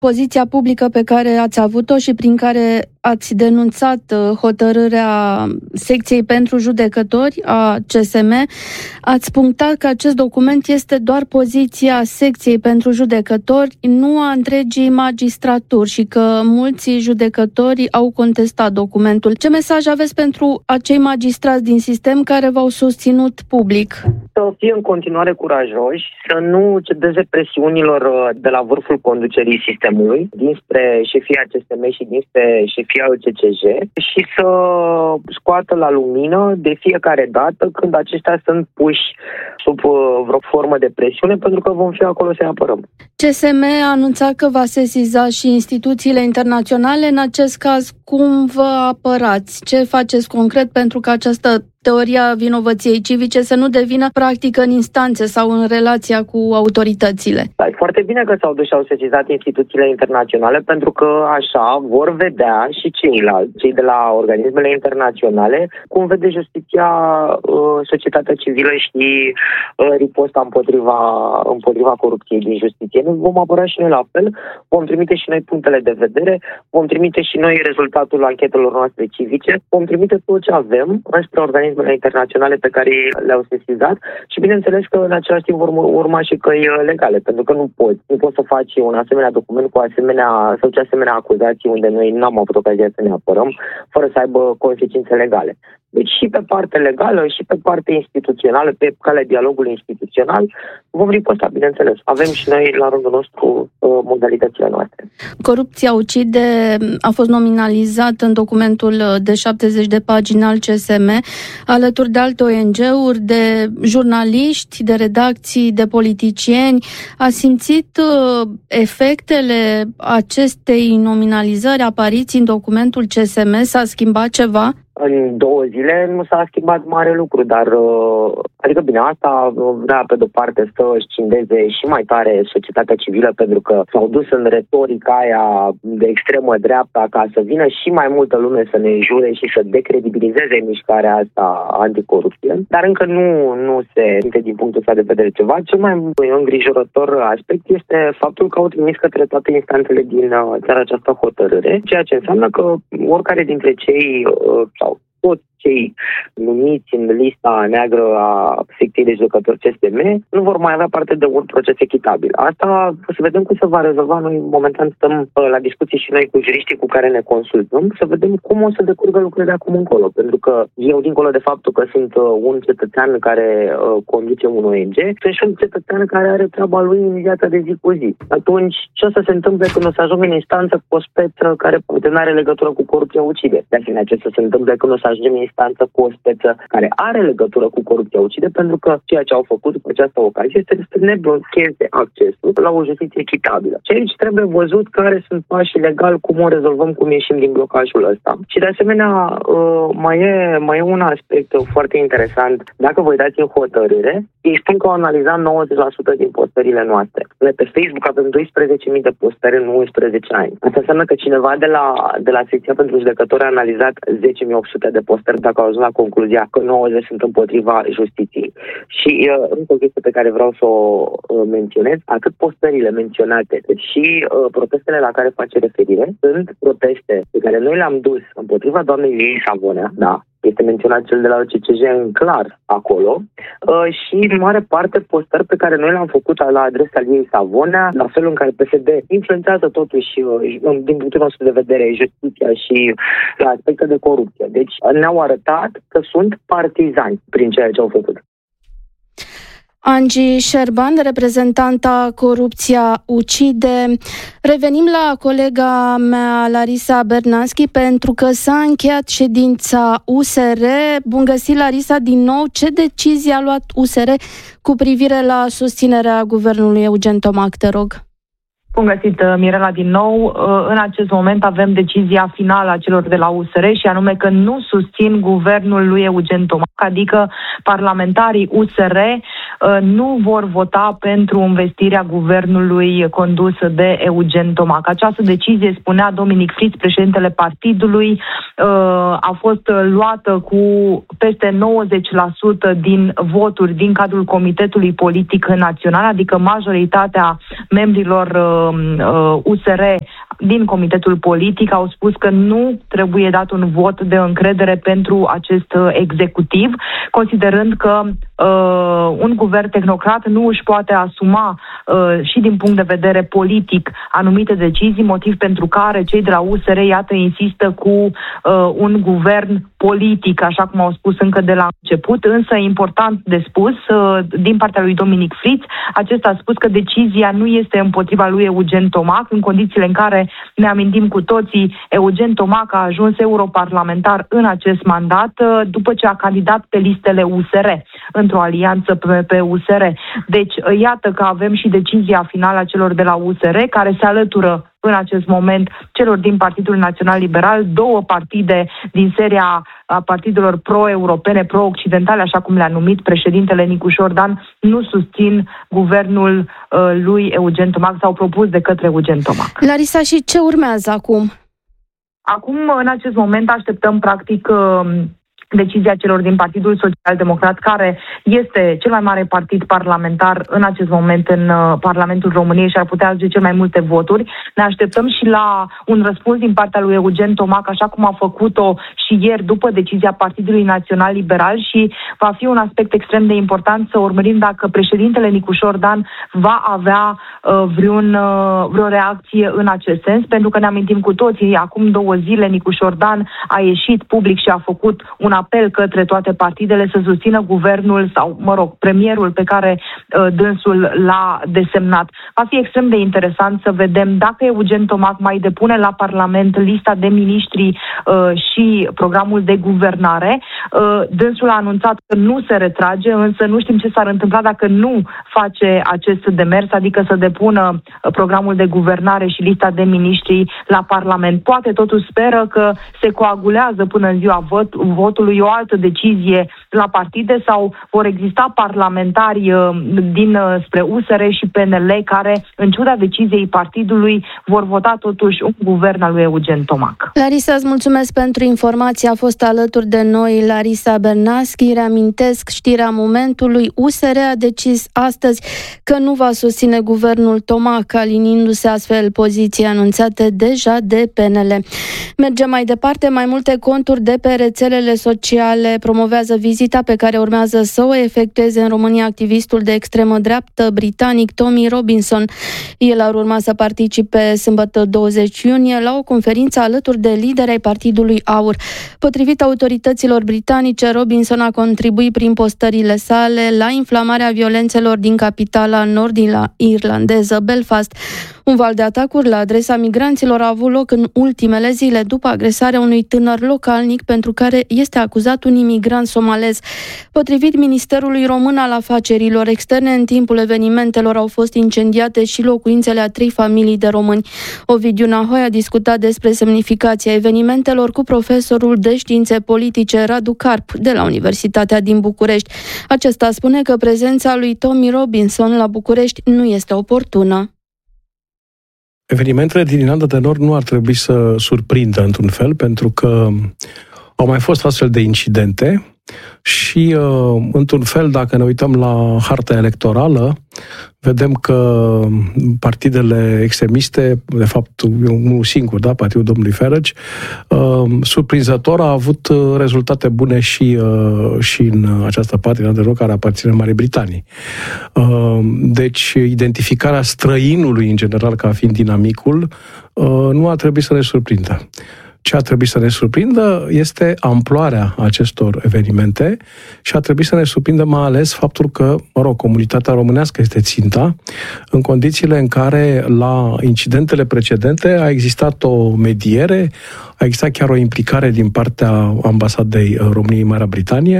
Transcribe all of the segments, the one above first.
poziția publică pe care ați avut-o și prin care ați denunțat hotărârea secției pentru judecători a CSM, ați punctat că acest document este doar poziția secției pentru judecători, nu a întregii magistraturi și că mulți judecători au contestat documentul. Ce mesaj aveți pentru acei magistrați din sistem care v-au susținut public? Să fie în continuare curajoși, să nu cedeze presiunilor de la vârful conducerii sistemului, dinspre șefia CSM și dinspre șefia CCJ și să scoată la lumină de fiecare dată când aceștia sunt puși sub vreo formă de presiune, pentru că vom fi acolo să-i apărăm. CSM a anunțat că va sesiza și instituțiile internaționale. În acest caz, cum vă apărați? Ce faceți concret pentru că această teoria vinovăției civice să nu devină practică în instanțe sau în relația cu autoritățile? Da, e foarte bine că s-au dus și au sesizat instituțiile internaționale, pentru că așa vor vedea și ceilalți, cei de la organismele internaționale, cum vede justiția, societatea civilă și riposta împotriva corupției din justiție. Noi vom apăra și noi la fel, vom trimite și noi punctele de vedere, vom trimite și noi rezultatul anchetelor noastre civice, vom trimite tot ce avem înspre organismele internaționale pe care le-au sesizat și bineînțeles că în același timp vor urma și căi legale, pentru că nu poți să faci un asemenea document cu asemenea acuzații unde noi n-am avut ocazia să ne apărăm, fără să aibă consecințe legale. Deci și pe partea legală și pe partea instituțională, pe calea dialogului instituțional, vom riposta, bineînțeles. Avem și noi, la rândul nostru, modalitățile noastre. Corupția ucide a fost nominalizat în documentul de 70 de pagini al CSM, alături de alte ONG-uri, de jurnaliști, de redacții, de politicieni. A simțit efectele acestei nominalizări, apariții în documentul CSM? S-a schimbat ceva? În 2 zile nu s-a schimbat mare lucru, dar adică bine, asta vrea pe de-o parte să scindeze și mai tare societatea civilă, pentru că s-au dus în retorica aia de extremă dreapta ca să vină și mai multă lume să ne înjure și să decredibilizeze mișcarea asta anticorupție, dar încă nu se simte din punctul ăsta de vedere ceva. Cel mai îngrijorător aspect este faptul că au trimis către toate instanțele din țara aceasta hotărâre, ceea ce înseamnă că oricare dintre cei sau toți cei numiți în lista neagră a secției de judecători CSM nu vor mai avea parte de un proces echitabil. Asta o să vedem cum se va rezolva. Noi momentan stăm la discuții și noi cu juriștii cu care ne consultăm, să vedem cum o să decurgă lucrurile de acum încolo. Pentru că eu, dincolo de faptul că sunt un cetățean care conduce un ONG, sunt și un cetățean care are treaba lui în viața de zi cu zi. Atunci, ce o să se întâmple când o să ajung în instanță cu o speță care poate nu are legătură cu corupția ucide? De asemenea, ce o să se întâmple când o să ajungem în instanță cu o speță care are legătură cu corupția ucide, pentru că ceea ce au făcut cu această ocazie este să ne blocheze accesul la o justiție echitabilă. Și aici trebuie văzut care sunt pașii legali, cum o rezolvăm, cum ieșim din blocajul ăsta. Și de asemenea, mai e un aspect foarte interesant. Dacă vă uitați în hotărâre, ei spun că au analizat 90% din postările noastre. Noi pe Facebook avem 12.000 de postări în 11 ani. Asta înseamnă că cineva de la secția pentru judecători a analizat 10.800 de postări dacă au ajuns la concluzia că 90 sunt împotriva justiției. Și încă o chestie pe care vreau să o menționez, atât postările menționate, cât și protestele la care face referire, sunt proteste pe care noi le-am dus împotriva doamnei Liei Savonea, da, este menționat cel de la CCJ în clar acolo, și în mare parte postări pe care noi le-am făcut la adresa Liei Savonea, la felul în care PSD influențează totuși, din punctul nostru de vedere, justiția și la aspecte de corupție. Deci ne-au arătat că sunt partizani prin ceea ce au făcut. Angie Șerban, reprezentanta Corupția Ucide. Revenim la colega mea, Larisa Bernanski, pentru că s-a încheiat ședința USR. Bun găsit, Larisa, din nou. Ce decizie a luat USR cu privire la susținerea guvernului Eugen Tomac, te rog? Bun găsit, Mirela, din nou. În acest moment avem decizia finală a celor de la USR și anume că nu susțin guvernul lui Eugen Tomac, adică parlamentarii USR nu vor vota pentru învestirea guvernului condus de Eugen Tomac. Această decizie, spunea Dominic Fritz, președintele partidului, a fost luată cu peste 90% din voturi din cadrul Comitetului Politic Național, adică majoritatea membrilor USR din Comitetul Politic au spus că nu trebuie dat un vot de încredere pentru acest executiv, considerând că un guvern tehnocrat nu își poate asuma și din punct de vedere politic anumite decizii, motiv pentru care cei de la USR, iată, insistă cu un guvern politic, așa cum au spus încă de la început, însă important de spus, din partea lui Dominic Fritz, acesta a spus că decizia nu este împotriva lui Eugen Tomac, în condițiile în care, ne amintim cu toții, Eugen Tomac a ajuns europarlamentar în acest mandat după ce a candidat pe listele USR, într-o alianță pe USR. Deci, iată că avem și decizia finală a celor de la USR, care se alătură în acest moment celor din Partidul Național Liberal, două partide din seria a partidelor pro-europene, pro-occidentale, așa cum le-a numit președintele Nicușor Dan, nu susțin guvernul lui Eugen Tomac sau propus de către Eugen Tomac. Larisa, și ce urmează acum? Acum, în acest moment, așteptăm, practic, decizia celor din Partidul Social-Democrat, care este cel mai mare partid parlamentar în acest moment în Parlamentul României și ar putea ajunge cel mai multe voturi. Ne așteptăm și la un răspuns din partea lui Eugen Tomac, așa cum a făcut-o și ieri după decizia Partidului Național Liberal, și va fi un aspect extrem de important să urmărim dacă președintele Nicușor Dan va avea vreo reacție în acest sens, pentru că ne amintim cu toții, acum 2 zile Nicușor Dan a ieșit public și a făcut un apel către toate partidele să susțină guvernul sau, premierul pe care dânsul l-a desemnat. Va fi extrem de interesant să vedem dacă Eugen Tomac mai depune la Parlament lista de miniștri și programul de guvernare. Dânsul a anunțat că nu se retrage, însă nu știm ce s-ar întâmpla dacă nu face acest demers, adică să depună programul de guvernare și lista de miniștri la Parlament. Poate totuși speră că se coagulează până în ziua votului o altă decizie la partide sau vor exista parlamentari spre USR și PNL care, în ciuda deciziei partidului, vor vota totuși un guvern al lui Eugen Tomac. Larisa, îți mulțumesc pentru informație. A fost alături de noi Larisa Bernaschi. Reamintesc știrea momentului. USR a decis astăzi că nu va susține guvernul Tomac, aliniindu-se astfel poziții anunțate deja de PNL. Mergem mai departe. Mai multe conturi de pe rețelele sociale promovează vizita pe care urmează să o efectueze în România activistul de extremă dreaptă britanic Tommy Robinson. El ar urma să participe sâmbătă 20 iunie la o conferință alături de lideri ai Partidului Aur. Potrivit autorităților britanice, Robinson a contribuit prin postările sale la inflamarea violențelor din capitala nord-irlandeză, Belfast. Un val de atacuri la adresa migranților a avut loc în ultimele zile după agresarea unui tânăr localnic pentru care este acuzat un imigrant somalez. Potrivit Ministerului Român al Afacerilor Externe, în timpul evenimentelor au fost incendiate și locuințele a 3 familii de români. Ovidiu Nahoi a discutat despre semnificația evenimentelor cu profesorul de științe politice Radu Carp de la Universitatea din București. Acesta spune că prezența lui Tommy Robinson la București nu este oportună. Evenimentele din Irlanda de Nord nu ar trebui să surprindă într-un fel, pentru că au mai fost astfel de incidente și, într-un fel, dacă ne uităm la harta electorală, vedem că partidele extremiste, de fapt unul singur, partidul domnului Farage, surprinzător a avut rezultate bune și în această parte de Nord, care aparține Marii Britanii. Deci, identificarea străinului, în general, ca fiind dinamicul, nu ar trebui să ne surprindă. Ce ar trebui să ne surprindă este amploarea acestor evenimente și ar trebui să ne surprindă mai ales faptul că, comunitatea românească este ținta, în condițiile în care la incidentele precedente a existat o mediere, a existat chiar o implicare din partea ambasadei României în Marea Britanie,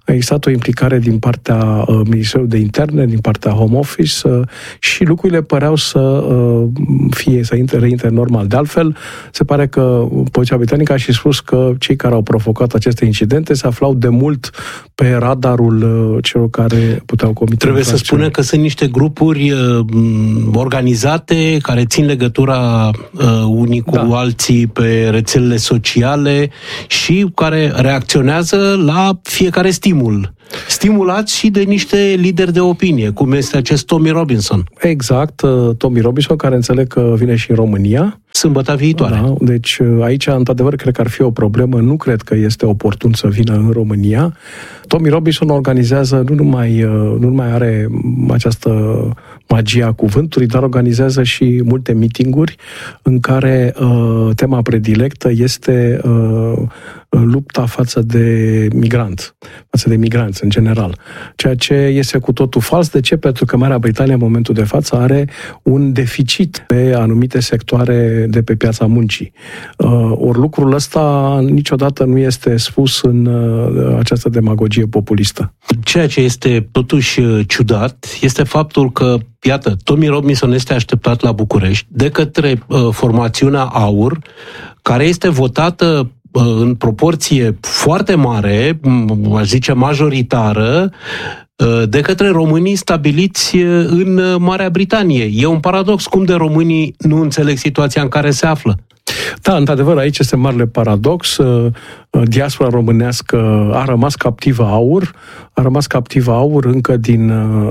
a existat o implicare din partea Ministerului de Interne, din partea Home Office și lucrurile păreau să reintre normal. De altfel, se pare că poliția britanică a și spus că cei care au provocat aceste incidente se aflau de mult pe radarul celor care puteau comite. Trebuie să spunem că sunt niște grupuri organizate care țin legătura unii cu alții pe rețelele sociale și care reacționează la fiecare stimul. Stimulați și de niște lideri de opinie, cum este acest Tommy Robinson. Exact, Tommy Robinson, care înțeleg că vine și în România. Sâmbătă viitoare. Da, deci aici, într-adevăr, cred că ar fi o problemă. Nu cred că este oportun să vină în România. Tommy Robinson organizează, nu numai are această magia cuvântului, dar organizează și multe meeting-uri în care tema predilectă este lupta față de migranți în general. Ceea ce este cu totul fals. De ce? Pentru că Marea Britanie în momentul de față are un deficit pe anumite sectoare de pe piața muncii. Ori lucrul ăsta niciodată nu este spus în această demagogie populistă. Ceea ce este totuși ciudat este faptul că, iată, Tommy Robinson este așteptat la București de către formațiunea AUR, care este votată în proporție foarte mare, aș zice majoritară, de către românii stabiliți în Marea Britanie. E un paradox. Cum de românii nu înțeleg situația în care se află? Da, într-adevăr, aici este marele paradox. Diaspora românească a rămas captivă AUR încă din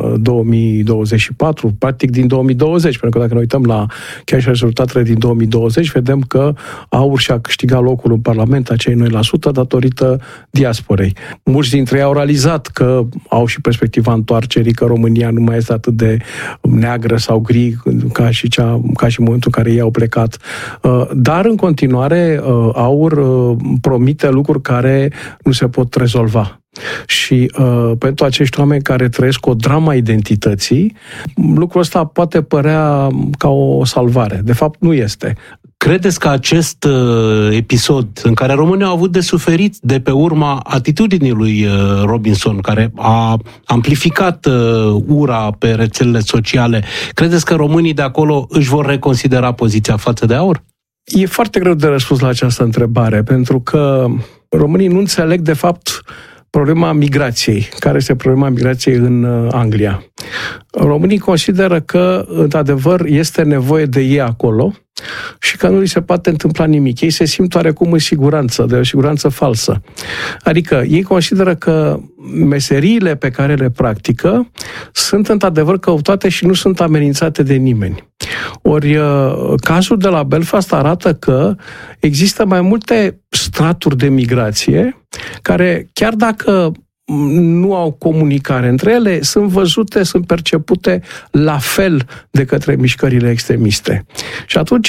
2024, practic din 2020, pentru că dacă ne uităm la chiar și rezultatele din 2020, vedem că AUR și-a câștigat locul în Parlament, acei 9%, datorită diasporei. Mulți dintre ei au realizat că au și perspectiva întoarcerii, că România nu mai este atât de neagră sau gri ca și în momentul în care ei au plecat. Dar, în continuare, AUR promite lucruri care nu se pot rezolva. Și pentru acești oameni care trăiesc o dramă identității, lucrul ăsta poate părea ca o salvare. De fapt, nu este. Credeți că acest episod în care românii au avut de suferit de pe urma atitudinii lui Robinson, care a amplificat ura pe rețelele sociale, credeți că românii de acolo își vor reconsidera poziția față de AUR? E foarte greu de răspuns la această întrebare, pentru că românii nu înțeleg, de fapt, problema migrației. Care este problema migrației în Anglia? Românii consideră că, într-adevăr, este nevoie de ei acolo și că nu li se poate întâmpla nimic. Ei se simt oarecum în siguranță, de o siguranță falsă. Adică ei consideră că meseriile pe care le practică sunt într-adevăr căutate și nu sunt amenințate de nimeni. Ori cazul de la Belfast arată că există mai multe straturi de migrație care, chiar dacă nu au comunicare între ele, sunt văzute, sunt percepute la fel de către mișcările extremiste. Și atunci,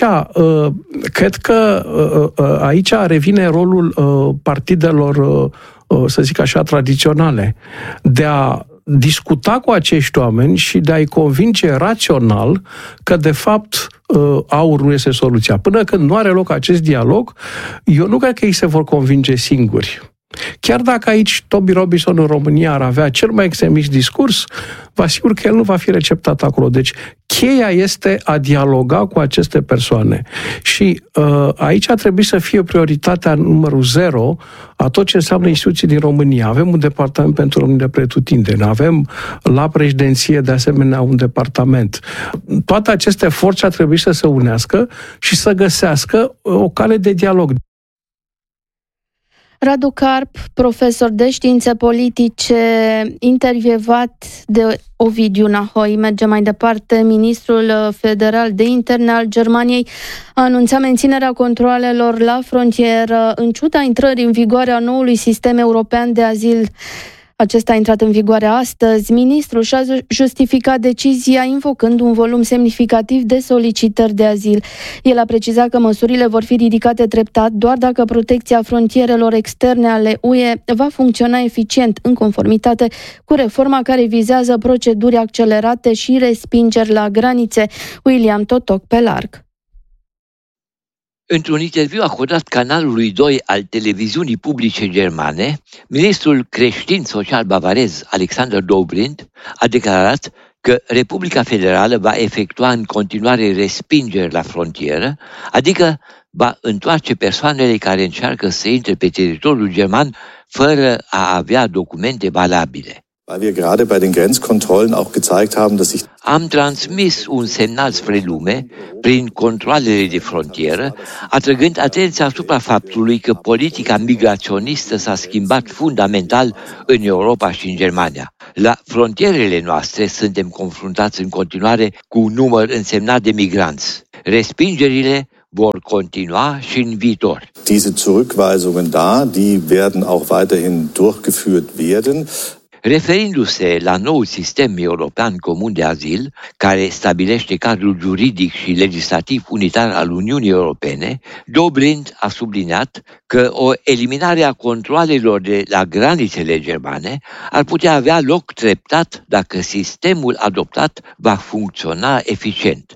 cred că aici revine rolul partidelor, să zic așa, tradiționale, de a discuta cu acești oameni și de a-i convinge rațional că, de fapt, AUR nu este soluția. Până când nu are loc acest dialog, eu nu cred că ei se vor convinge singuri. Chiar dacă aici Tommy Robinson în România ar avea cel mai extremist discurs, vă asigur că el nu va fi receptat acolo. Deci cheia este a dialoga cu aceste persoane. Și aici ar trebui să fie prioritatea numărul 0 a tot ce înseamnă instituții din România. Avem un departament pentru români de pretutindeni, avem la președinție de asemenea un departament. Toate aceste forțe ar trebui să se unească și să găsească o cale de dialog. Radu Carp, profesor de științe politice, intervievat de Ovidiu Nahoi. Merge mai departe. Ministrul federal de interne al Germaniei a anunțat menținerea controalelor la frontieră în ciuda intrării în vigoare a noului sistem european de azil. Acesta a intrat în vigoare astăzi. Ministrul și-a justificat decizia invocând un volum semnificativ de solicitări de azil. El a precizat că măsurile vor fi ridicate treptat doar dacă protecția frontierelor externe ale UE va funcționa eficient în conformitate cu reforma care vizează proceduri accelerate și respingeri la granițe. William Totoc pe larg. Într-un interviu acordat canalului 2 al televiziunii publice germane, ministrul creștin-social bavarez Alexander Dobrindt a declarat că Republica Federală va efectua în continuare respingeri la frontieră, adică va întoarce persoanele care încearcă să intre pe teritoriul german fără a avea documente valabile. Am transmis un semnal spre lume prin controalele de frontieră, atrăgând atenția asupra faptului că politica migraționistă s-a schimbat fundamental în Europa și în Germania. La frontierele noastre suntem confruntați în continuare cu un număr însemnat de migranți. Respingerile vor continua și în viitor. Diese Zurückweisungen die werden auch weiterhin durchgeführt werden. Referindu-se la noul sistem european comun de azil, care stabilește cadrul juridic și legislativ unitar al Uniunii Europene, Dobrindt a subliniat că o eliminare a controalelor de la granițele germane ar putea avea loc treptat dacă sistemul adoptat va funcționa eficient.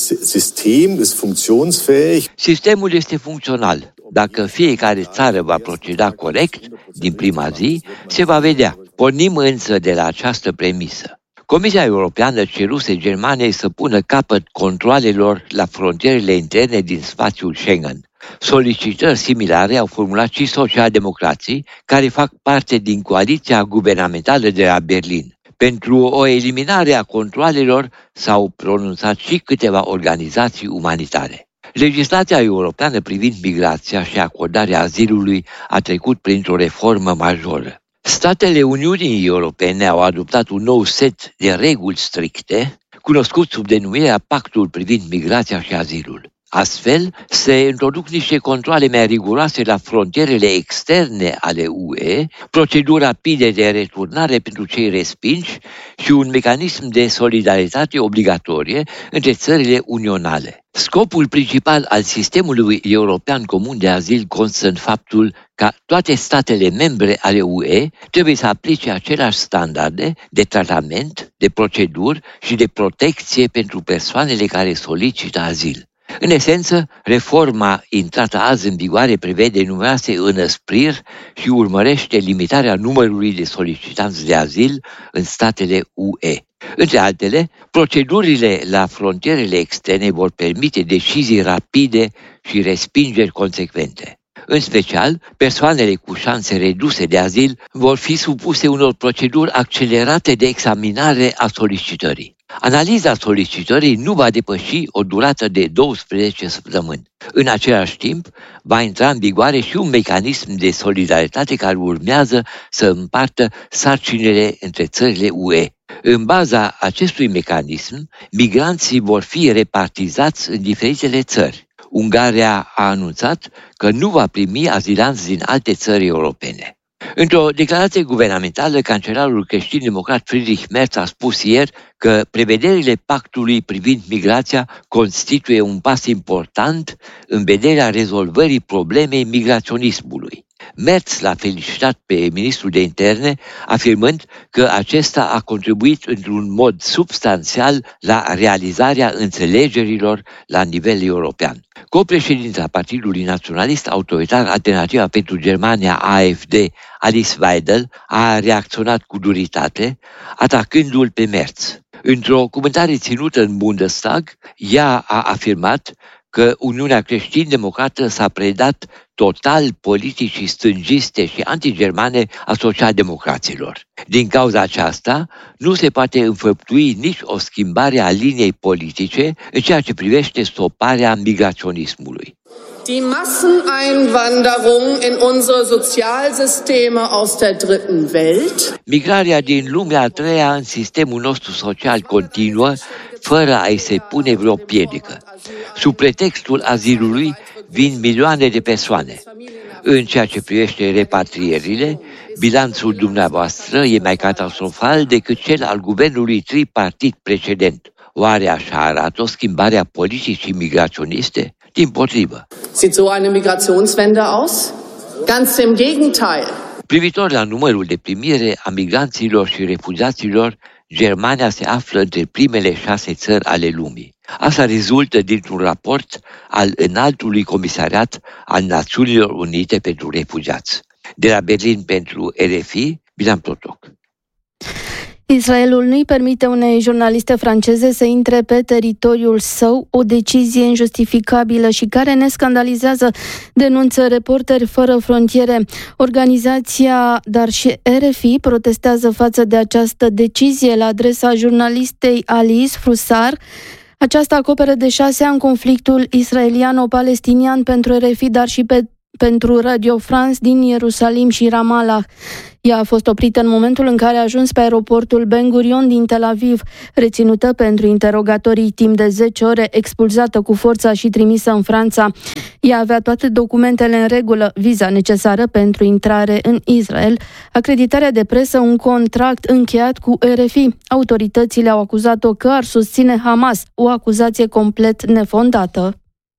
Sistemul este funcțional. Dacă fiecare țară va proceda corect, din prima zi, se va vedea. Pornim însă de la această premisă. Comisia Europeană ceruse Germaniei să pună capăt controalelor la frontierele interne din spațiul Schengen. Solicitări similare au formulat și socialdemocrații care fac parte din coaliția guvernamentală de la Berlin. Pentru o eliminare a controalelor s-au pronunțat și câteva organizații umanitare. Legislația europeană privind migrația și acordarea azilului a trecut printr-o reformă majoră. Statele Uniunii Europene au adoptat un nou set de reguli stricte, cunoscut sub denumirea Pactul privind migrația și azilul. Astfel, se introduc niște controale mai riguroase la frontierele externe ale UE, proceduri rapide de returnare pentru cei respinși și un mecanism de solidaritate obligatorie între țările unionale. Scopul principal al sistemului european comun de azil constă în faptul că toate statele membre ale UE trebuie să aplice aceleași standarde de tratament, de proceduri și de protecție pentru persoanele care solicită azil. În esență, reforma intrată azi în vigoare prevede numeroase înăspriri și urmărește limitarea numărului de solicitanți de azil în statele UE. Între altele, procedurile la frontierele externe vor permite decizii rapide și respingeri consecvente. În special, persoanele cu șanse reduse de azil vor fi supuse unor proceduri accelerate de examinare a solicitării. Analiza solicitării nu va depăși o durată de 12 săptămâni. În același timp, va intra în vigoare și un mecanism de solidaritate care urmează să împartă sarcinile între țările UE. În baza acestui mecanism, migranții vor fi repartizați în diferitele țări. Ungaria a anunțat că nu va primi azilanți din alte țări europene. Într-o declarație guvernamentală, cancelarul creștin-democrat Friedrich Merz a spus ieri că prevederile pactului privind migrația constituie un pas important în vederea rezolvării problemei migraționismului. Merz l-a felicitat pe ministrul de interne, afirmând că acesta a contribuit într-un mod substanțial la realizarea înțelegerilor la nivel european. Co-președinta Partidului Naționalist Autoritar Alternativa pentru Germania, AfD, Alice Weidel, a reacționat cu duritate, atacându-l pe Merz. Într-o comentare ținută în Bundestag, ea a afirmat că Uniunea Creștin-Democrată s-a predat total politicii stângiste și antigermane a socialdemocraților. Din cauza aceasta, nu se poate înfăptui nici o schimbare a liniei politice în ceea ce privește stoparea migraționismului. Die Masseneinwanderung in unsere Sozialsysteme aus der dritten Welt. Migrarea din lumea a treia în sistemul nostru social continuă, fără a-i se pune vreo piedică. Sub pretextul azilului vin milioane de persoane. În ceea ce privește repatrierile, bilanțul dumneavoastră e mai catastrofal decât cel al guvernului tripartit precedent. Oare așa arată o schimbare a politicii migraționiste? Dimpotrivă. Sieht so eine Migrationswende aus? Ganz im Gegenteil. Privitor la numărul de primire a migranților și refugiaților, Germania se află între primele 6 țări ale lumii. Asta rezultă dintr-un raport al Înaltului Comisariat al Națiunilor Unite pentru Refugiați. De la Berlin pentru RFI, Bilan Protoc. Israelul nu-i permite unei jurnaliste franceze să intre pe teritoriul său, o decizie injustificabilă și care ne scandalizează, denunță Reporteri Fără Frontiere. Organizația, dar și RFI protestează față de această decizie la adresa jurnalistei Alice Froussard. Aceasta acoperă de 6 ani conflictul israeliano-palestinian pentru RFI, dar și pentru Radio France din Ierusalim și Ramallah. Ea a fost oprită în momentul în care a ajuns pe aeroportul Ben Gurion din Tel Aviv, reținută pentru interogatorii timp de 10 ore, expulzată cu forța și trimisă în Franța. Ea avea toate documentele în regulă, viza necesară pentru intrare în Israel, acreditarea de presă, un contract încheiat cu RFI. Autoritățile au acuzat-o că ar susține Hamas, o acuzație complet nefondată.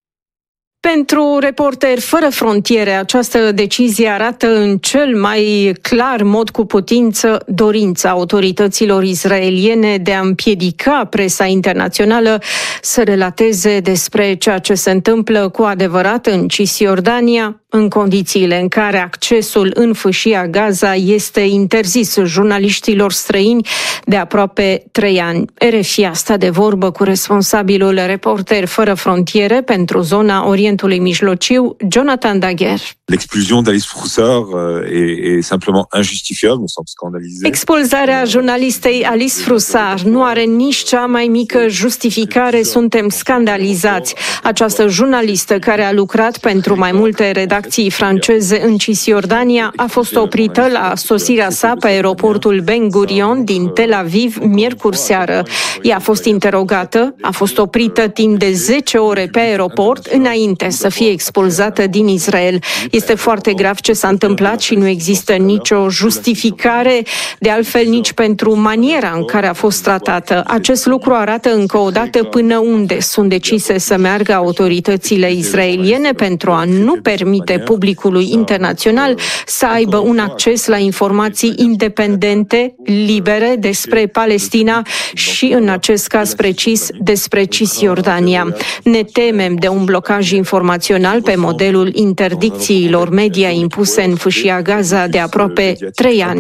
Pentru Reporteri Fără Frontiere, această decizie arată în cel mai clar mod cu putință dorința autorităților israeliene de a împiedica presa internațională să relateze despre ceea ce se întâmplă cu adevărat în Cisjordania, în condițiile în care accesul în fâșia Gaza este interzis jurnaliștilor străini de aproape 3 ani. RFI a stat de vorbă cu responsabilul Reporteri Fără Frontiere pentru zona Orientului Mijlociu, Jonathan Daguerre. L'expulsion d'Alice Froussard est simplement injustifiable, nous sommes scandalisés. Expulzarea jurnalistei Alice Froussard nu are nici cea mai mică justificare, suntem scandalizați. Această jurnalistă, care a lucrat pentru mai multe redacții franceze în Cisjordania, a fost oprită la sosirea sa pe aeroportul Ben Gurion din Tel Aviv miercuri seară. Ea a fost interogată, a fost oprită timp de 10 ore pe aeroport înainte să fie expulzată din Israel. Este foarte grav ce s-a întâmplat și nu există nicio justificare, de altfel nici pentru maniera în care a fost tratată. Acest lucru arată încă o dată până unde sunt decise să meargă autoritățile israeliene pentru a nu permite publicului internațional să aibă un acces la informații independente, libere despre Palestina și, în acest caz precis, despre Cisjordania. Ne temem de un blocaj informațional pe modelul interdicțiilor media impuse în fâșia Gaza de aproape 3 ani.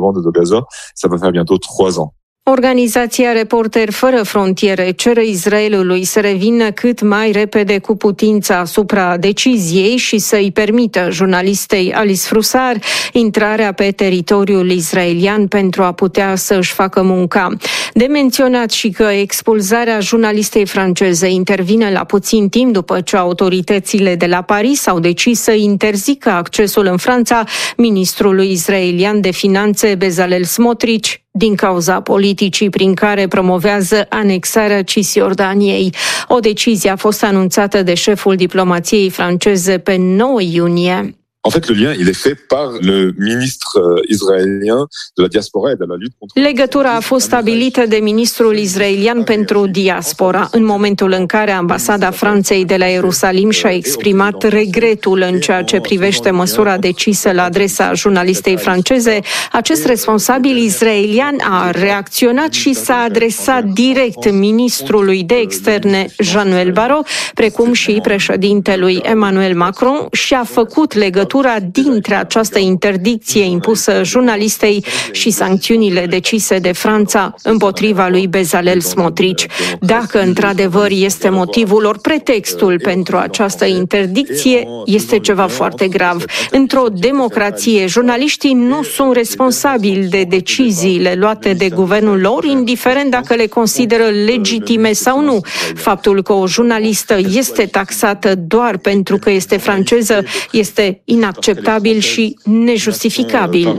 Organizația Reporteri Fără Frontiere cere Israelului să revină cât mai repede cu putință asupra deciziei și să-i permită jurnalistei Alice Froussard intrarea pe teritoriul israelian pentru a putea să-și facă munca. De menționat și că expulzarea jurnalistei franceze intervine la puțin timp după ce autoritățile de la Paris au decis să interzică accesul în Franța ministrului israelian de finanțe Bezalel Smotrich din cauza politicii prin care promovează anexarea Cisjordaniei. O decizie a fost anunțată de șeful diplomației franceze pe 9 iunie. En fait, le lien, il est fait par le ministre israélien de la diaspora et de la lutte contre... Legătura a fost stabilită de ministrul israelian pentru diaspora, în momentul în care ambasada Franței de la Ierusalim și-a exprimat regretul în ceea ce privește măsura decisă la adresa jurnalistei franceze. Acest responsabil israelian a reacționat și s-a adresat direct ministrului de externe Jean-Noël Barrot, precum și președintelui Emmanuel Macron, și a făcut legătura dintre această interdicție impusă jurnalistei și sancțiunile decise de Franța împotriva lui Bezalel Smotrich. Dacă într-adevăr este motivul ori pretextul pentru această interdicție, este ceva foarte grav. Într-o democrație, jurnaliștii nu sunt responsabili de deciziile luate de guvernul lor, indiferent dacă le consideră legitime sau nu. Faptul că o jurnalistă este taxată doar pentru că este franceză este inacceptabil și nejustificabil.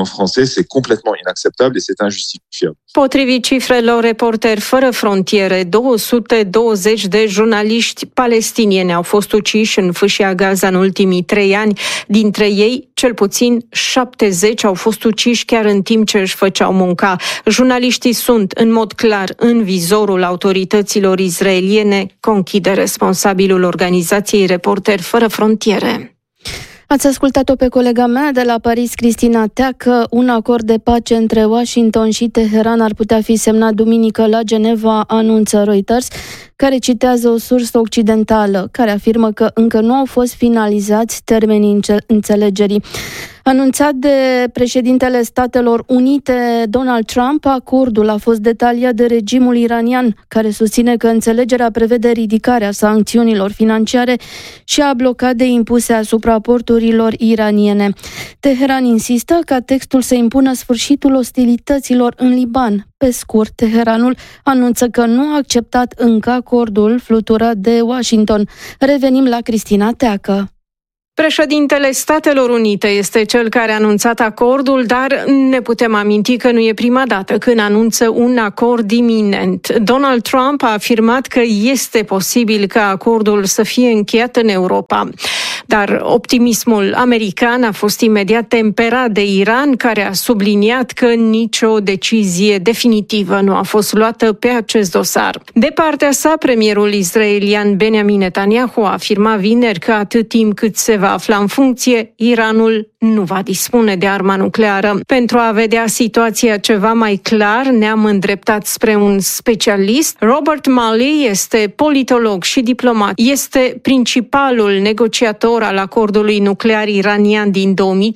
Potrivit cifrelor Reporteri Fără Frontiere, 220 de jurnaliști palestinieni au fost uciși în fâșia Gaza în ultimii 3 ani. Dintre ei, cel puțin 70 au fost uciși chiar în timp ce își făceau munca. Jurnaliștii sunt, în mod clar, în vizorul autorităților israeliene, conchide responsabilul organizației Reporteri Fără Frontiere. Ați ascultat-o pe colega mea de la Paris, Cristina Teacă. Un acord de pace între Washington și Teheran ar putea fi semnat duminică la Geneva, anunță Reuters, care citează o sursă occidentală, care afirmă că încă nu au fost finalizați termenii înțelegerii. Anunțat de președintele Statelor Unite, Donald Trump, acordul a fost detaliat de regimul iranian, care susține că înțelegerea prevede ridicarea sancțiunilor financiare și a blocadei impuse asupra porturilor iraniene. Teheran insistă ca textul să impună sfârșitul ostilităților în Liban. Pe scurt, Teheranul anunță că nu a acceptat încă acordul fluturat de Washington. Revenim la Cristina Teacă. Președintele Statelor Unite este cel care a anunțat acordul, dar ne putem aminti că nu e prima dată când anunță un acord iminent. Donald Trump a afirmat că este posibil ca acordul să fie încheiat în Europa. Dar optimismul american a fost imediat temperat de Iran, care a subliniat că nicio decizie definitivă nu a fost luată pe acest dosar. De partea sa, premierul israelian Benjamin Netanyahu a afirmat vineri că atât timp cât se va afla în funcție, Iranul nu va dispune de arma nucleară. Pentru a vedea situația ceva mai clar, ne-am îndreptat spre un specialist. Robert Malley este politolog și diplomat. Este principalul negociator al acordului nuclear iranian din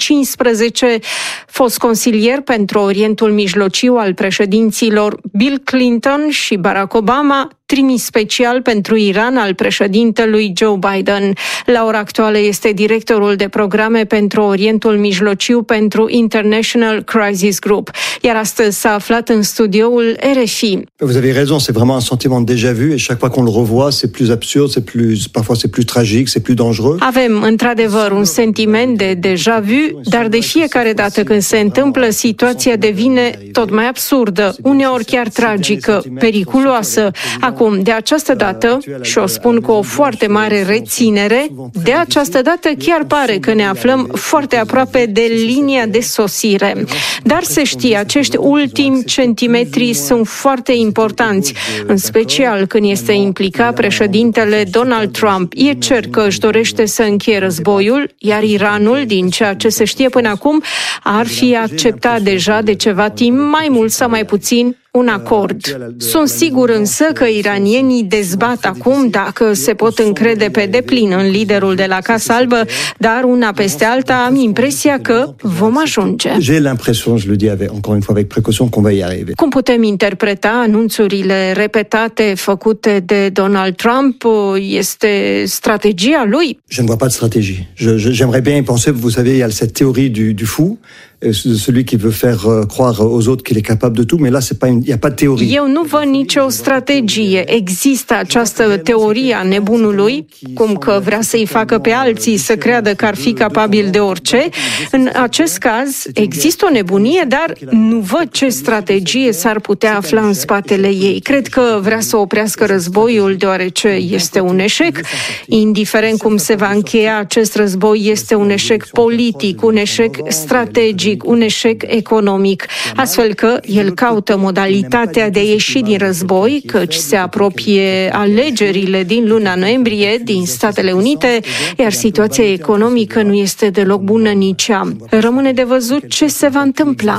2015, fost consilier pentru Orientul Mijlociu al președinților Bill Clinton și Barack Obama, trimis special pentru Iran al președintelui Joe Biden. La ora actuală este directorul de programe pentru Orientul Mijlociu pentru International Crisis Group. Iar astăzi s-a aflat în studioul RFI. Vous avez raison, c'est vraiment un sentiment déjà vu et chaque fois qu'on le revoit, c'est plus absurde, parfois c'est plus tragique, c'est plus dangereux. Avem într-adevăr un sentiment de déjà vu, dar de fiecare dată când se întâmplă, situația devine tot mai absurdă, uneori chiar tragică, periculoasă. Acum, de această dată, și o spun cu o foarte mare reținere, de această dată chiar pare că ne aflăm foarte aproape de linia de sosire. Dar se știe, acești ultimi centimetri sunt foarte importanți, în special când este implicat președintele Donald Trump. E cer că își dorește să încheie războiul, iar Iranul, din ceea ce se știe până acum, ar fi acceptat deja de ceva timp, mai mult sau mai puțin, un acord. Sunt sigur însă că iranienii dezbat acum dacă se pot încrede pe deplin în liderul de la Casa Albă, dar una peste alta am impresia că vom ajunge. J'ai l'impression, je le dis encore une fois avec précaution, qu'on va y arriver. Cum putem interpreta anunțurile repetate făcute de Donald Trump? Este strategia lui? Je ne vois pas de stratégie. J'aimerais bien y penser, vous savez, il y a cette théorie du fou, celui qui veut faire croire aux autres qu'il est capable de tout, mais là il y a pas de théorie. Eu nu văd nicio strategie. Există această teorie a nebunului, cum că vrea să-i facă pe alții să creadă că ar fi capabil de orice. În acest caz există o nebunie, dar nu văd ce strategie s-ar putea afla în spatele ei. Cred că vrea să oprească războiul deoarece este un eșec. Indiferent cum se va încheia acest război, este un eșec politic, un eșec strategic, un eșec economic, astfel că el caută modalitatea de a ieși din război, căci se apropie alegerile din luna noiembrie din Statele Unite, iar situația economică nu este deloc bună nici ea. Rămâne de văzut ce se va întâmpla.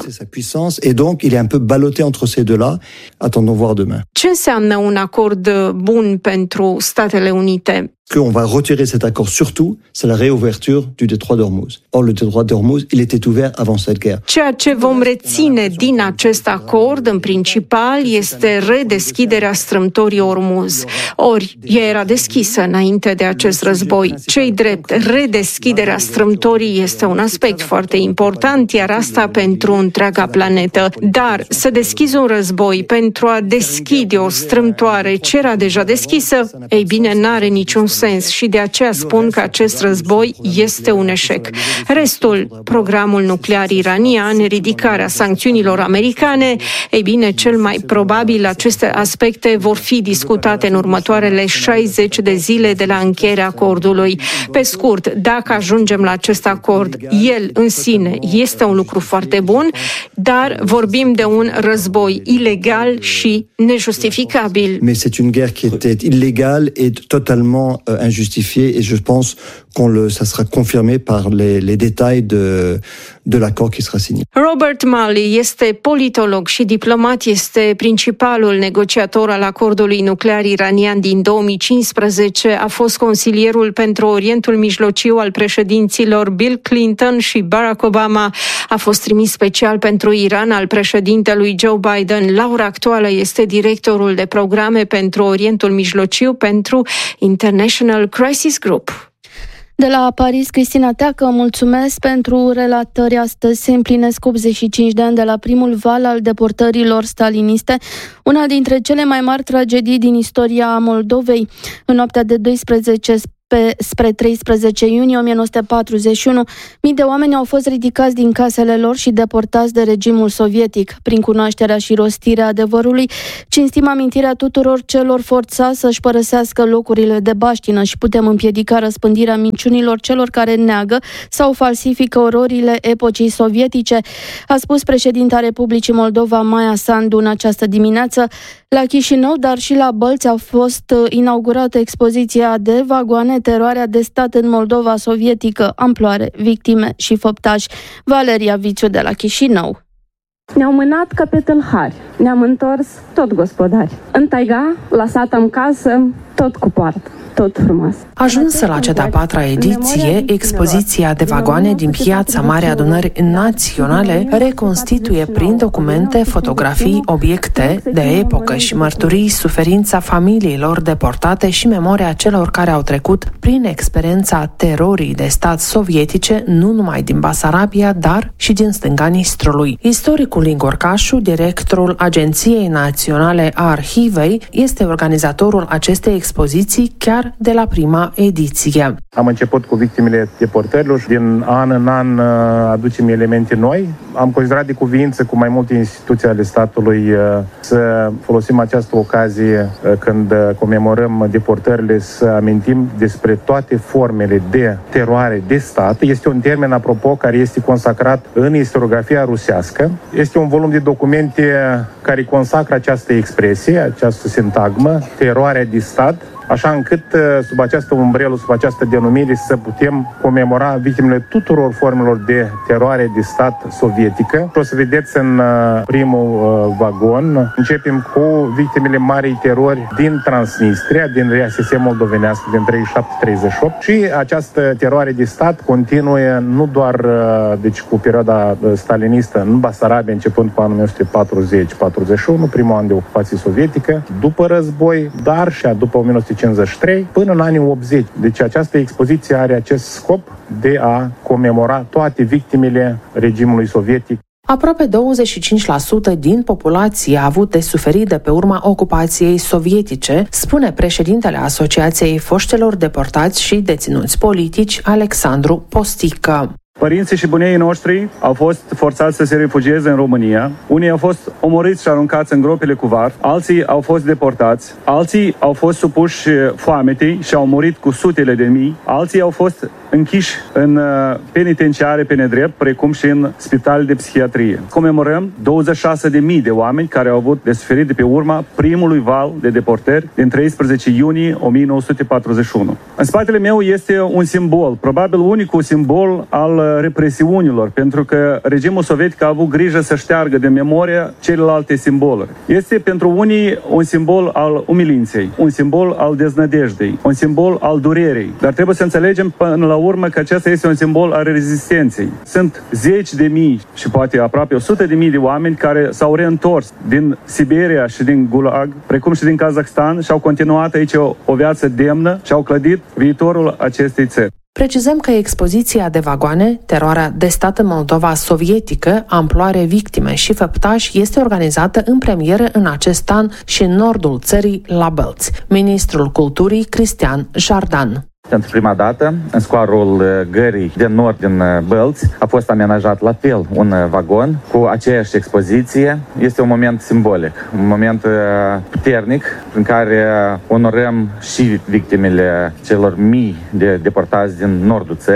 Et donc il est un peu ballotté entre ces deux-là. Attendons voir demain. Ce înseamnă un acord bun pentru Statele Unite? Qu'on va retirer cet accord, surtout, c'est la réouverture du détroit d'Ormuz. Or, le détroit d'Ormuz, il était ouvert avant cette guerre. Ceea ce vom reține din acest acord, în principal, este redeschiderea strâmtorii Ormuz. Ori, ea era deschisă înainte de acest război. Ce-i drept, redeschiderea strâmtorii este un aspect foarte important, iar asta pentru întreaga planetă. Dar să deschizi un război pentru a deschide o strâmtoare ce era deja deschisă, ei bine, n-are niciun sens și de aceea spun că acest război este un eșec. Restul, programul nuclear iranian, ridicarea sancțiunilor americane, ei bine, cel mai probabil aceste aspecte vor fi discutate în următoarele 60 de zile de la încheierea acordului. Pe scurt, dacă ajungem la acest acord, el în sine este un lucru foarte bun, dar vorbim de un război ilegal și nejustificabil. Mais c'est une guerre qui était illégale et totalement injustifiée et je pense ça sera confirmé par les détails de l'accord qui sera signé. Robert Malley este politolog și diplomat, este principalul negociator al acordului nuclear iranian din 2015, a fost consilierul pentru Orientul Mijlociu al președinților Bill Clinton și Barack Obama, a fost trimis special pentru Iran al președintelui Joe Biden. La ora actuală este directorul de programe pentru Orientul Mijlociu pentru International Crisis Group. De la Paris, Cristina Teacă, mulțumesc pentru relatări. Astăzi se împlinesc 85 de ani de la primul val al deportărilor staliniste, una dintre cele mai mari tragedii din istoria Moldovei. În noaptea de 12 spre 13 iunie 1941, mii de oameni au fost ridicați din casele lor și deportați de regimul sovietic. Prin cunoașterea și rostirea adevărului, cinstim amintirea tuturor celor forțați să-și părăsească locurile de baștină și putem împiedica răspândirea minciunilor celor care neagă sau falsifică ororile epocii sovietice, a spus președinta Republicii Moldova, Maia Sandu, în această dimineață. La Chișinău, dar și la Bălți, a fost inaugurată expoziția de vagoane Teroarea de stat în Moldova sovietică, amploare, victime și făptași. Valeria Vițiu de la Chișinău. Ne-au mânat ca pe tâlhari, ne-am întors tot gospodari. În taiga, lăsat-am casă, tot cu poartă. Tot frumos. Ajunsă la cea de-a patra ediție, expoziția de vagoane din Piața Marei Adunări Naționale reconstituie prin documente, fotografii, obiecte de epocă și mărturii suferința familiilor deportate și memoria celor care au trecut prin experiența terorii de stat sovietice, nu numai din Basarabia, dar și din stânga Nistrului. Istoricul Igor Cașu, directorul Agenției Naționale a Arhivei, este organizatorul acestei expoziții chiar de la prima ediție. Am început cu victimele deportărilor și din an în an aducem elemente noi. Am considerat de cuviință cu mai multe instituții ale statului să folosim această ocazie când comemorăm deportările să amintim despre toate formele de teroare de stat. Este un termen, apropo, care este consacrat în istoriografia rusească. Este un volum de documente care consacră această expresie, această sintagmă, teroarea de stat, așa încât sub această umbrelă, sub această denumire să putem comemora victimele tuturor formelor de teroare de stat sovietică. O să vedeți în primul vagon, începem cu victimele Marei Terori din Transnistria, din RSS moldovenească din 37-38 și această teroare de stat continuă nu doar cu perioada stalinistă în Basarabia, începând cu anul 1940-41, primul an de ocupație sovietică, după război, dar și după 1953 până în anii 80. Deci această expoziție are acest scop de a comemora toate victimele regimului sovietic. Aproape 25% din populație a avut de suferit de pe urma ocupației sovietice, spune președintele Asociației Foștilor Deportați și Deținuți Politici, Alexandru Postică. Părinții și bunii noștri au fost forțați să se refugieze în România. Unii au fost omorâți și aruncați în gropile cu var, alții au fost deportați, alții au fost supuși foametei și au murit cu sutele de mii, alții au fost închiși în penitenciare pe nedrept, precum și în spitale de psihiatrie. Comemorăm 26.000 de oameni care au avut de suferit de pe urma primului val de deportări din 13 iunie 1941. În spatele meu este un simbol, probabil unicul simbol al represiunilor, pentru că regimul sovietic a avut grijă să șteargă de memoria celelalte simboluri. Este pentru unii un simbol al umilinței, un simbol al deznădejdei, un simbol al durerii, dar trebuie să înțelegem până la urmă că acesta este un simbol al rezistenței. Sunt zeci de mii și poate aproape 100.000 de oameni care s-au reîntors din Siberia și din Gulag, precum și din Kazakhstan, și au continuat aici o viață demnă și au clădit viitorul acestei țări. Precizăm că expoziția de vagoane, Teroarea de stat în Moldova sovietică, amploare, victime și făptași, este organizată în premieră în acest an și în nordul țării, la Bălți. Ministrul Culturii, Cristian Jardan. Pentru prima dată, în scoarul gării de nord din Bălți, a fost amenajat la fel un vagon cu aceeași expoziție. Este un moment simbolic, un moment puternic în care onorăm și victimele celor mii de deportați din nordul țării.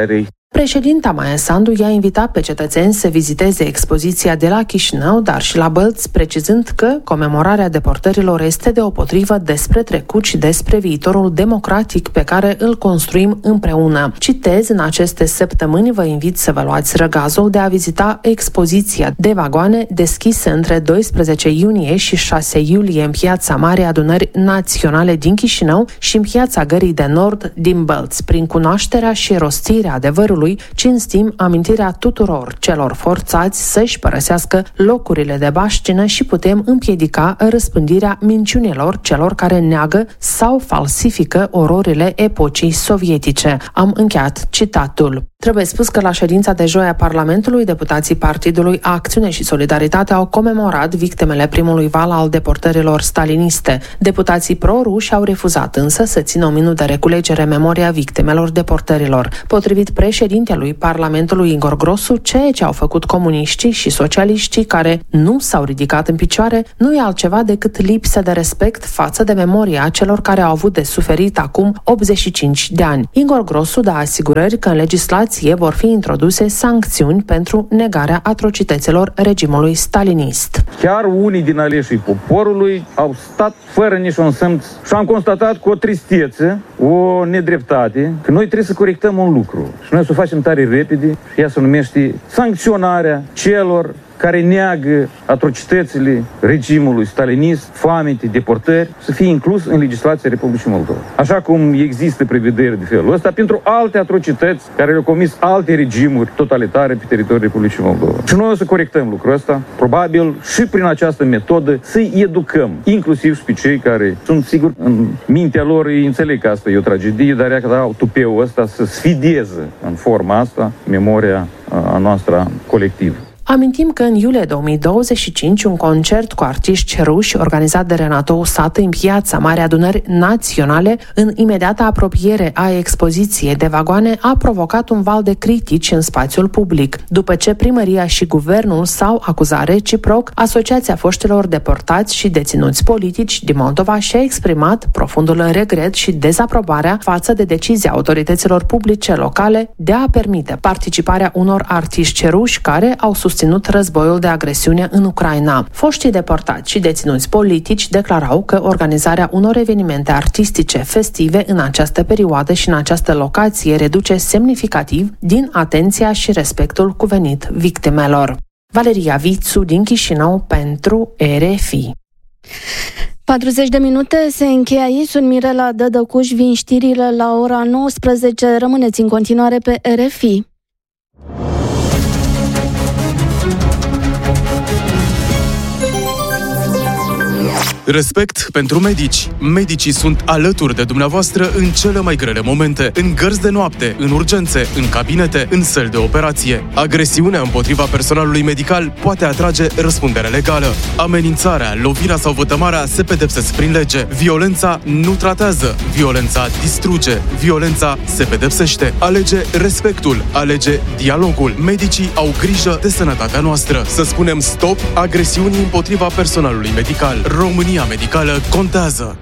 Președinta Maia Sandu i-a invitat pe cetățeni să viziteze expoziția de la Chișinău, dar și la Bălți, precizând că comemorarea deportărilor este deopotrivă despre trecut și despre viitorul democratic pe care îl construim împreună. Citez, în aceste săptămâni vă invit să vă luați răgazul de a vizita expoziția de vagoane deschisă între 12 iunie și 6 iulie în Piața Mare Adunări Naționale din Chișinău și în Piața Gării de Nord din Bălți. Prin cunoașterea și rostirea adevărului, cinstim amintirea tuturor celor forțați să-și părăsească locurile de baștină și putem împiedica răspândirea minciunilor celor care neagă sau falsifică ororile epocii sovietice. Am încheiat citatul. Trebuie spus că la ședința de joi a Parlamentului, deputații Partidului Acțiune și Solidaritate au comemorat victimele primului val al deportărilor staliniste. Deputații pro-ruși au refuzat însă să țină un minut de reculegere în memoria victimelor deportărilor. Potrivit președintelui Parlamentului Igor Grosu, ceea ce au făcut comuniștii și socialiștii care nu s-au ridicat în picioare nu e altceva decât lipsă de respect față de memoria celor care au avut de suferit acum 85 de ani. Igor Grosu dă asigurări că în legislație vor fi introduse sancțiuni pentru negarea atrocităților regimului stalinist. Chiar unii din aleșii poporului au stat fără niciun semn și am constatat cu o tristețe, o nedreptate, că noi trebuie să corectăm un lucru. Și noi să o facem tare repede și ea se numește sancționarea celor care neagă atrocitățile regimului stalinist, foamete, deportări, să fie inclus în legislația Republicii Moldova. Așa cum există prevederi de felul ăsta pentru alte atrocități care le-au comis alte regimuri totalitare pe teritoriul Republicii Moldova. Și noi o să corectăm lucrul ăsta, probabil și prin această metodă să-i educăm, inclusiv și pe cei care sunt sigur în mintea lor, ei înțeleg că asta e o tragedie, dar ea că au tupeul ăsta să sfideze în forma asta memoria a noastră colectivă. Amintim că în iulie 2025 un concert cu artiști ruși organizat de Renato Usată în Piața Mare Adunări Naționale în imediată apropiere a expoziției de vagoane a provocat un val de critici în spațiul public. După ce primăria și guvernul s-au acuzat reciproc, Asociația Foștilor Deportați și Deținuți Politici din Moldova și-a exprimat profundul regret și dezaprobarea față de decizia autorităților publice locale de a permite participarea unor artiști ruși care au susținut războiul de agresiune în Ucraina. Foștii deportați și deținuți politici declarau că organizarea unor evenimente artistice festive în această perioadă și în această locație reduce semnificativ din atenția și respectul cuvenit victimelor. Valeria Vițu din Chișinău pentru RFI. 40 de minute se încheie aici. Sunt Mirela Dădăcuș, vin știrile la ora 19. Rămâneți în continuare pe RFI. Respect pentru medici. Medicii sunt alături de dumneavoastră în cele mai grele momente, în gărzi de noapte, în urgențe, în cabinete, în săli de operație. Agresiunea împotriva personalului medical poate atrage răspundere legală. Amenințarea, lovirea sau vătămarea se pedepsesc prin lege. Violența nu tratează, violența distruge, violența se pedepsește. Alege respectul, alege dialogul. Medicii au grijă de sănătatea noastră. Să spunem stop agresiunii împotriva personalului medical. România medicală contează.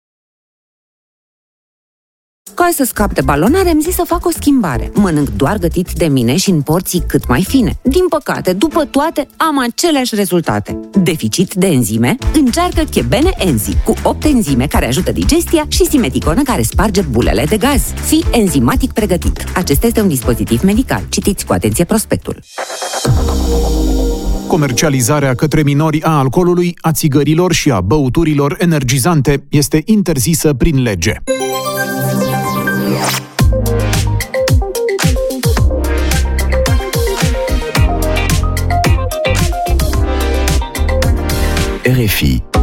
Ca să scap de balonare, am zis să fac o schimbare. Mănânc doar gătit de mine și în porții cât mai fine. Din păcate, după toate, am aceleași rezultate. Deficit de enzime? Încearcă Chebene Enzi, cu 8 enzime care ajută digestia și simeticonă care sparge bulele de gaz. Fii enzimatic pregătit. Acesta este un dispozitiv medical. Citiți cu atenție prospectul. Comercializarea către minori a alcoolului, a țigărilor și a băuturilor energizante este interzisă prin lege. RFI